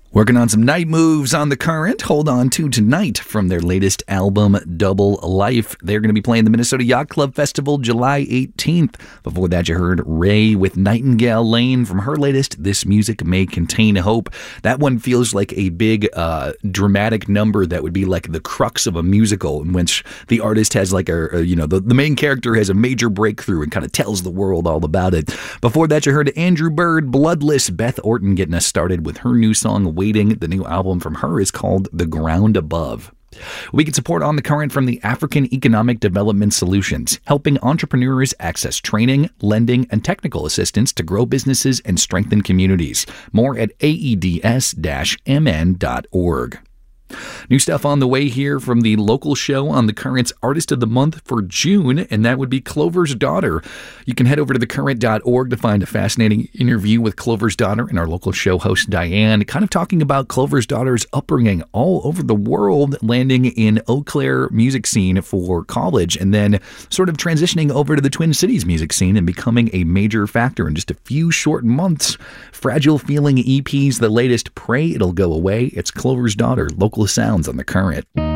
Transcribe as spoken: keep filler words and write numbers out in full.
Working on some night moves on The Current. Hold on to Tonight from their latest album, Double Life. They're going to be playing the Minnesota Yacht Club Festival July eighteenth. Before that, you heard Ray with Nightingale Lane from her latest, This Music May Contain Hope. That one feels like a big uh, dramatic number that would be like the crux of a musical in which the artist has like a, a you know, the, the main character has a major breakthrough and kind of tells the world all about it. Before that, you heard Andrew Bird, Bloodless. Beth Orton getting us started with her new song, Waiting. The new album from her is called The Ground Above. We can support On the Current from the African Economic Development Solutions, helping entrepreneurs access training, lending, and technical assistance to grow businesses and strengthen communities. More at A E D S M N dot org. New stuff on the way here from the local show On the Current's Artist of the Month for June, and that would be Clover's Daughter. You can head over to the current dot org to find a fascinating interview with Clover's daughter and our local show host Diane, kind of talking about Clover's daughter's upbringing all over the world, landing in Eau Claire music scene for college, and then sort of transitioning over to the Twin Cities music scene and becoming a major factor in just a few short months. Fragile Feeling E P's the latest. Pray It'll Go Away. It's Clover's Daughter, local sounds on The Current.